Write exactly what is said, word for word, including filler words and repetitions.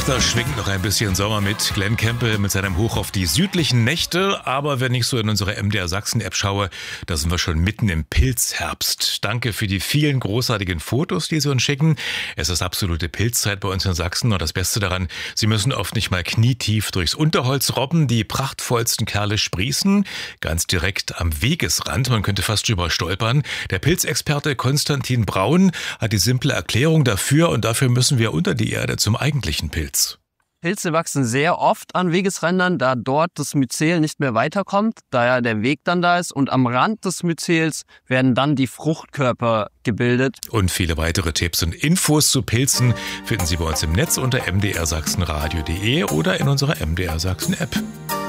Da schwingt noch ein bisschen Sommer mit. Glenn Campbell mit seinem Hoch auf die südlichen Nächte. Aber wenn ich so in unsere M D R Sachsen-App schaue, da sind wir schon mitten im Pilzherbst. Danke für die vielen großartigen Fotos, die Sie uns schicken. Es ist absolute Pilzzeit bei uns in Sachsen. Und das Beste daran, Sie müssen oft nicht mal knietief durchs Unterholz robben. Die prachtvollsten Kerle sprießen ganz direkt am Wegesrand. Man könnte fast drüber stolpern. Der Pilzexperte Konstantin Braun hat die simple Erklärung dafür. Und dafür müssen wir unter die Erde zum eigentlichen Pilz. Pilze wachsen sehr oft an Wegesrändern, da dort das Myzel nicht mehr weiterkommt, da ja der Weg dann da ist. Und am Rand des Myzels werden dann die Fruchtkörper gebildet. Und viele weitere Tipps und Infos zu Pilzen finden Sie bei uns im Netz unter m d r sachsen radio punkt d e oder in unserer M D R Sachsen App.